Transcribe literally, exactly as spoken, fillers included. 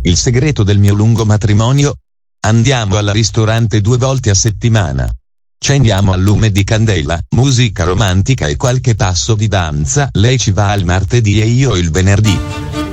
Il segreto del mio lungo matrimonio? Andiamo al ristorante due volte a settimana. Cendiamo al lume di candela, musica romantica e qualche passo di danza. Lei ci va il martedì e io il venerdì.